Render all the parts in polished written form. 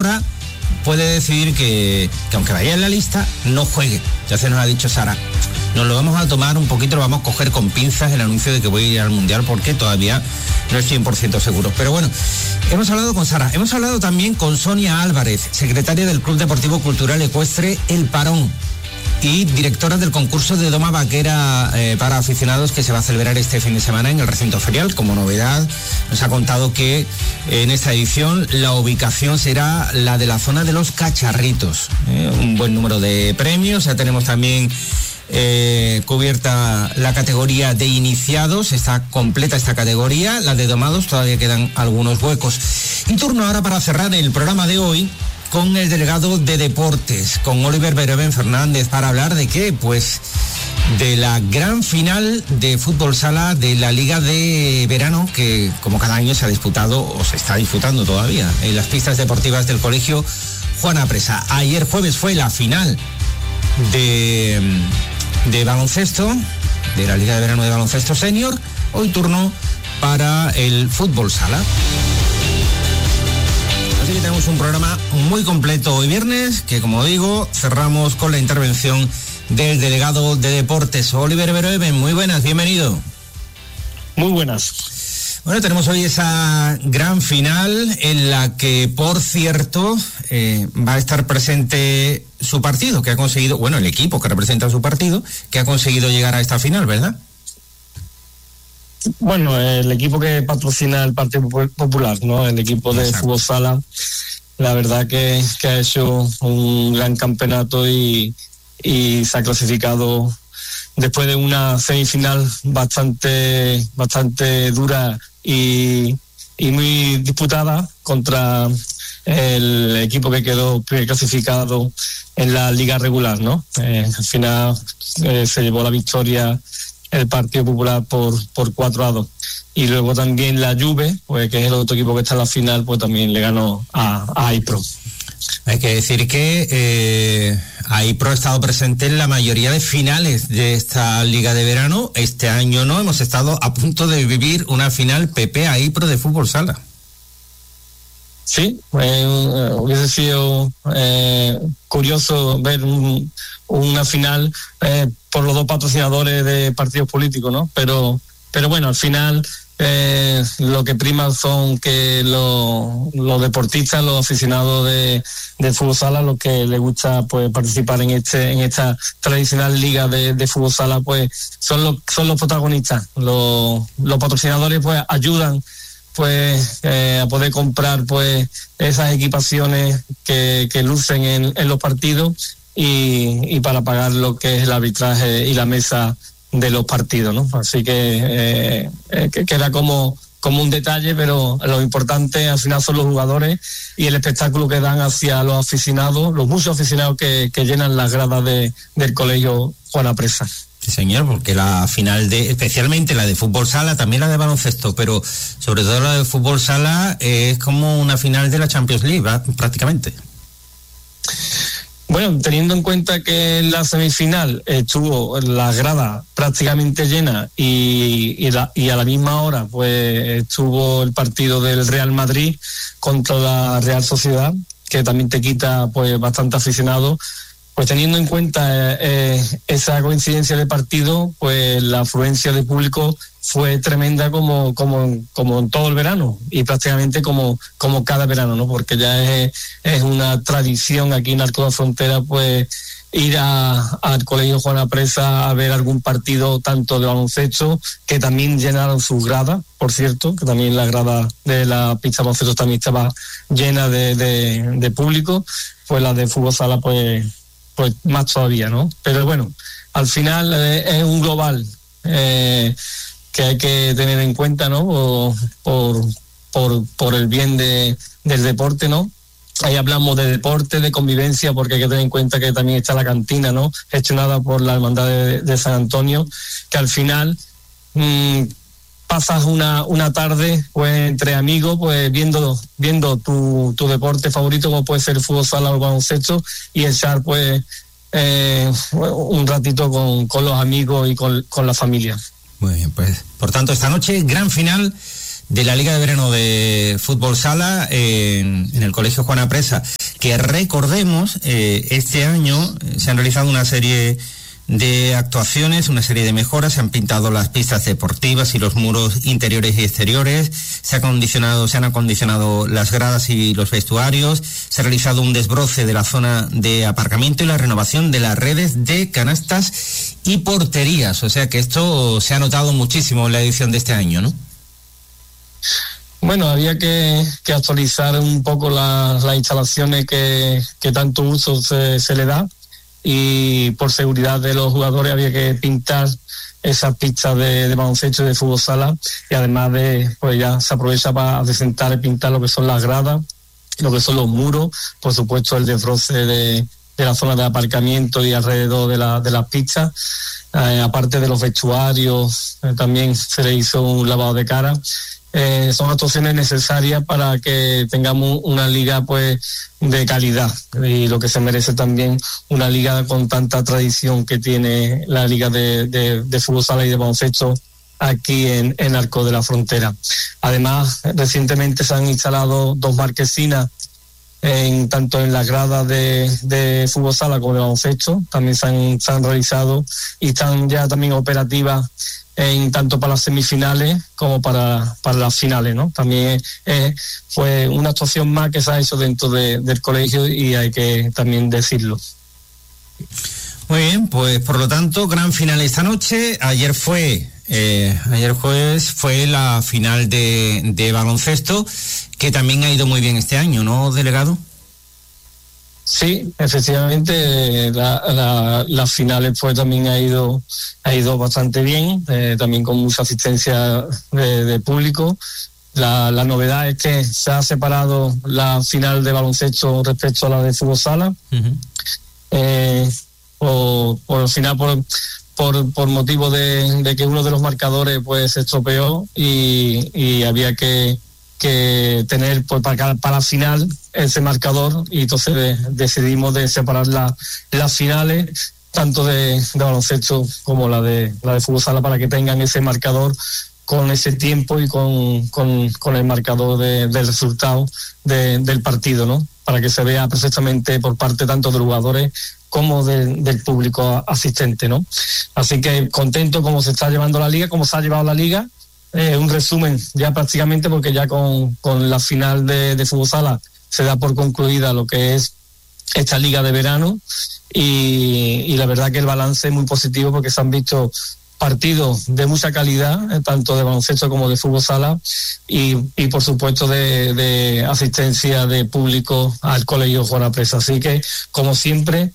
Sara puede decidir que aunque vaya en la lista, no juegue. Ya se nos ha dicho Sara. Nos lo vamos a tomar un poquito, lo vamos a coger con pinzas el anuncio de que voy a ir al Mundial, porque todavía no es 100% seguro. Pero bueno, hemos hablado con Sara, hemos hablado también con Sonia Álvarez, secretaria del Club Deportivo Cultural Ecuestre El Parón y directora del concurso de doma vaquera para aficionados que se va a celebrar este fin de semana en el recinto ferial. Como novedad, nos ha contado que en esta edición la ubicación será la de la zona de los Cacharritos. Un buen número de premios, ya tenemos también cubierta la categoría de iniciados, está completa esta categoría, la de domados todavía quedan algunos huecos. Y turno ahora para cerrar el programa de hoy con el delegado de deportes, con Oliver Bereven Fernández, para hablar de qué, pues de la gran final de fútbol sala de la Liga de Verano, que como cada año se ha disputado o se está disputando todavía en las pistas deportivas del Colegio Juan Apresa. Ayer jueves fue la final de baloncesto, de la Liga de Verano de Baloncesto Senior. Hoy turno para el fútbol sala. Así que tenemos un programa muy completo hoy viernes, que como digo, cerramos con la intervención del delegado de deportes, Oliver Bereven. Muy buenas, bienvenido. Muy buenas. Bueno, tenemos hoy esa gran final en la que, por cierto, va a estar presente su partido, que ha conseguido, bueno, el equipo que representa su partido, que ha conseguido llegar a esta final, ¿verdad? Bueno, el equipo que patrocina el Partido Popular, ¿no? El equipo de fútbol sala, la verdad que ha hecho un gran campeonato y se ha clasificado después de una semifinal bastante dura y muy disputada contra el equipo que quedó clasificado en la liga regular, ¿no? Al final se llevó la victoria el Partido Popular por 4-2. Y luego también la Juve, pues que es el otro equipo que está en la final, pues también le ganó a AIPRO. Hay que decir que AIPRO ha estado presente en la mayoría de finales de esta Liga de Verano. Este año no, hemos estado a punto de vivir una final PP-AIPRO de fútbol sala. Sí, hubiese sido curioso ver una final por los dos patrocinadores de partidos políticos, ¿no? Pero bueno, al final lo que prima son que los deportistas, los aficionados de fútbol sala, los que les gusta pues participar en esta tradicional liga de fútbol sala, pues son los protagonistas. Los patrocinadores pues ayudan pues a poder comprar pues esas equipaciones que lucen en los partidos y para pagar lo que es el arbitraje y la mesa de los partidos, ¿no? Así que queda como un detalle, pero lo importante al final son los jugadores y el espectáculo que dan hacia los aficionados, los muchos aficionados que llenan las gradas del Colegio Juan Apresa. Sí, señor, porque la final especialmente la de fútbol sala, también la de baloncesto, pero sobre todo la de fútbol sala es como una final de la Champions League, ¿verdad? Prácticamente. Bueno, teniendo en cuenta que en la semifinal estuvo la grada prácticamente llena y a la misma hora pues estuvo el partido del Real Madrid contra la Real Sociedad, que también te quita pues bastante aficionado. Pues teniendo en cuenta esa coincidencia de partido, pues la afluencia de público fue tremenda como en todo el verano y prácticamente como cada verano, ¿no? Porque ya es una tradición aquí en Arco de la Frontera, pues ir al Colegio Juan Apresa a ver algún partido tanto de baloncesto, que también llenaron sus gradas, por cierto, que también la grada de la pista de baloncesto también estaba llena de público, pues la de fútbol sala pues más todavía, ¿no? Pero bueno, al final es un global que hay que tener en cuenta, ¿no? Por el bien del deporte, ¿no? Ahí hablamos de deporte, de convivencia, porque hay que tener en cuenta que también está la cantina, ¿no? Gestionada por la Hermandad de San Antonio, que al final pasas una tarde pues entre amigos, pues viendo tu deporte favorito, como puede ser el fútbol sala o el baloncesto, y echar pues un ratito con los amigos y con la familia. Muy bien, pues por tanto esta noche gran final de la Liga de Verano de Fútbol Sala en el Colegio Juan Apresa, que recordemos, este año se han realizado una serie de actuaciones, una serie de mejoras, se han pintado las pistas deportivas y los muros interiores y exteriores, se han acondicionado las gradas y los vestuarios, se ha realizado un desbroce de la zona de aparcamiento y la renovación de las redes de canastas y porterías, o sea que esto se ha notado muchísimo en la edición de este año, ¿no? Bueno, había que actualizar un poco las instalaciones que tanto uso se le da, y por seguridad de los jugadores había que pintar esas pistas de baloncesto y de fútbol sala, y además pues ya se aprovecha para desentar y pintar lo que son las gradas, lo que son los muros, por supuesto el desbroce de la zona de aparcamiento y alrededor de las pistas, aparte de los vestuarios, también se le hizo un lavado de cara. Son actuaciones necesarias para que tengamos una liga pues de calidad, y lo que se merece también una liga con tanta tradición que tiene la liga de fútbol sala y de baloncesto aquí en Arcos de la Frontera. Además, recientemente se han instalado 2 marquesinas tanto en las gradas de fútbol sala como de baloncesto. También se han realizado y están ya también operativas tanto para las semifinales como para las finales, ¿no? También fue una actuación más que se ha hecho dentro del colegio, y hay que también decirlo. Muy bien, pues por lo tanto, gran final esta noche. Ayer jueves fue la final de baloncesto, que también ha ido muy bien este año, ¿no, delegado? Sí, efectivamente, las finales pues también ha ido bastante bien, también con mucha asistencia de público. La novedad es que se ha separado la final de baloncesto respecto a la de fútbol sala. Por final, por motivo de que uno de los marcadores pues se estropeó, y había que tener pues para la final ese marcador, y entonces decidimos de separar las finales tanto de baloncesto como la de fútbol sala, para que tengan ese marcador con ese tiempo y con el marcador del resultado del partido, ¿no? Para que se vea perfectamente por parte tanto de los jugadores como del público asistente, ¿no? Así que contento cómo se está llevando la liga, cómo se ha llevado la liga. Un resumen ya prácticamente, porque ya con la final de fútbol sala se da por concluida lo que es esta liga de verano, y la verdad que el balance es muy positivo, porque se han visto partidos de mucha calidad, tanto de baloncesto como de fútbol sala, y por supuesto de asistencia de público al Colegio Juan Apresa. Así que, como siempre,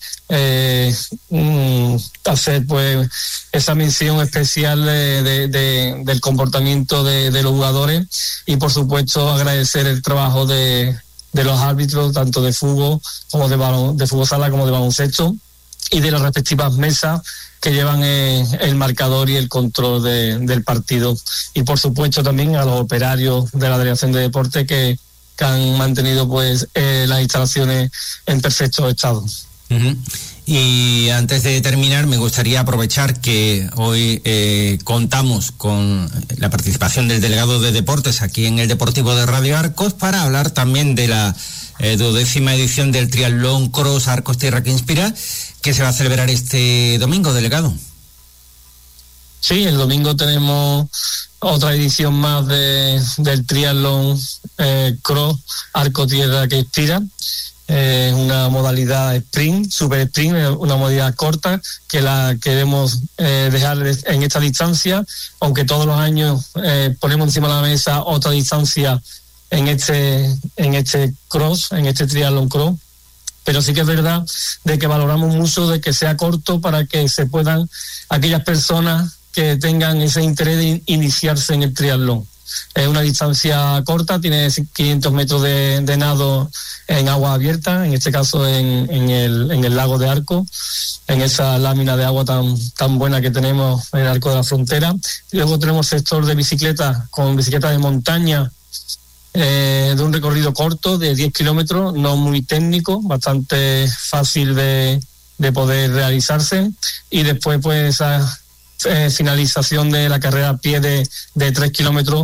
hacer pues esa mención especial del comportamiento de los jugadores, y por supuesto agradecer el trabajo de los árbitros, tanto de fútbol como de fútbol sala como de baloncesto, y de las respectivas mesas que llevan el marcador y el control del partido, y por supuesto también a los operarios de la Delegación de Deporte que han mantenido pues las instalaciones en perfecto estado. Uh-huh. Y antes de terminar, me gustaría aprovechar que hoy contamos con la participación del delegado de Deportes aquí en el Deportivo de Radio Arcos, para hablar también de la 12ª edición del Triatlón Cross Arcos Tierra que Inspira, que se va a celebrar este domingo, delegado. Sí, el domingo tenemos otra edición más del Triatlón Cross Arcos Tierra que Inspira. Una modalidad sprint, super sprint, una modalidad corta que la queremos dejar en esta distancia, aunque todos los años ponemos encima de la mesa otra distancia en este cross, en este triatlón cross. Pero sí que es verdad de que valoramos mucho de que sea corto, para que se puedan aquellas personas que tengan ese interés de iniciarse en el triatlón. Es una distancia corta, tiene 500 metros de nado en agua abierta, en este caso en el lago de Arcos, en esa lámina de agua tan buena que tenemos en el Arco de la Frontera. Y luego tenemos sector de bicicleta, con bicicleta de montaña, de un recorrido corto de 10 kilómetros, no muy técnico, bastante fácil de poder realizarse. Y después pues esa finalización de la carrera a pie de 3 kilómetros,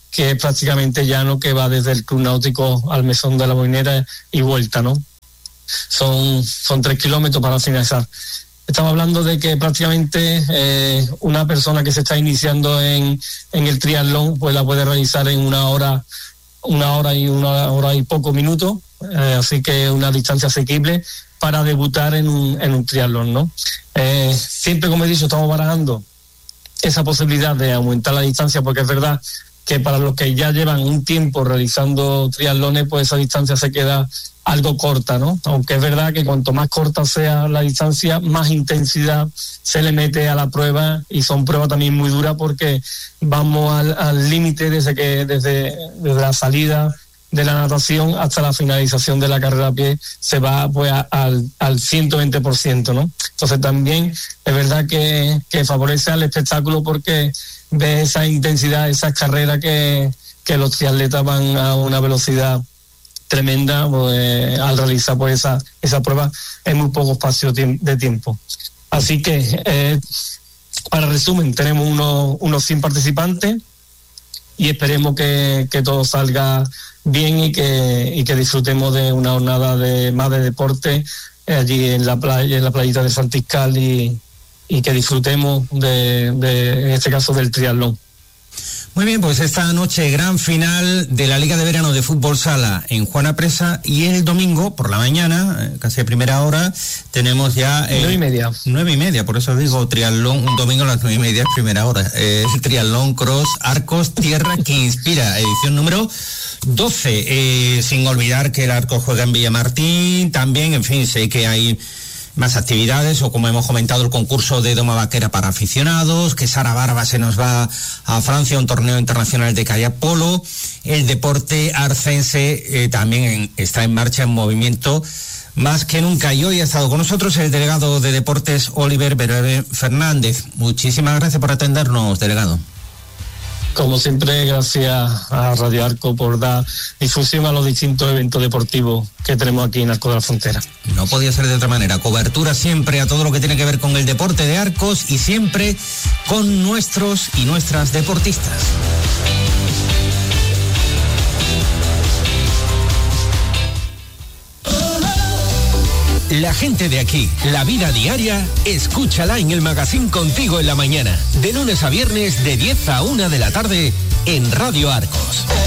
que es prácticamente llano, que va desde el Club Náutico al Mesón de la Molinera y vuelta, ¿no? Son 3 kilómetros para finalizar. Estamos hablando de que prácticamente una persona que se está iniciando en el triatlón pues la puede realizar en una hora y pocos minutos, así que una distancia asequible para debutar en un triatlón, ¿no? Siempre, como he dicho, estamos barajando esa posibilidad de aumentar la distancia, porque es verdad que para los que ya llevan un tiempo realizando triatlones, pues esa distancia se queda algo corta, ¿no? Aunque es verdad que cuanto más corta sea la distancia, más intensidad se le mete a la prueba, y son pruebas también muy duras porque vamos al límite desde la salida de la natación hasta la finalización de la carrera a pie, se va pues al 120%, ¿no? Entonces también es verdad que favorece al espectáculo, porque ve esa intensidad, esas carreras que los triatletas van a una velocidad tremenda pues, al realizar pues esa prueba en muy poco espacio de tiempo. Así que para resumen, tenemos unos 100 participantes y esperemos que todo salga bien y que disfrutemos de una jornada más de deporte allí en la playita de Santiscal, y que disfrutemos en este caso del triatlón. Muy bien, pues esta noche gran final de la Liga de Verano de Fútbol Sala en Juana Presa, y el domingo por la mañana, casi a primera hora, tenemos ya... 9:30. 9:30, por eso digo triatlón, un domingo a las 9:30 es primera hora. El triatlón cross Arcos Tierra que Inspira, edición número 12. Sin olvidar que el Arcos juega en Villamartín, también, en fin, sé que hay más actividades, o como hemos comentado, el concurso de doma vaquera para aficionados, que Sara Barba se nos va a Francia a un torneo internacional de kayak polo. El deporte arcense también está en marcha, en movimiento más que nunca, y hoy ha estado con nosotros el delegado de Deportes, Oliver Berebe Fernández. Muchísimas gracias por atendernos, delegado. Como siempre, gracias a Radio Arco por dar difusión a los distintos eventos deportivos que tenemos aquí en Arcos de la Frontera. No podía ser de otra manera. Cobertura siempre a todo lo que tiene que ver con el deporte de Arcos, y siempre con nuestros y nuestras deportistas. La gente de aquí, la vida diaria, escúchala en el Magazín Contigo en la Mañana, de lunes a viernes de 10 a 1 de la tarde en Radio Arcos.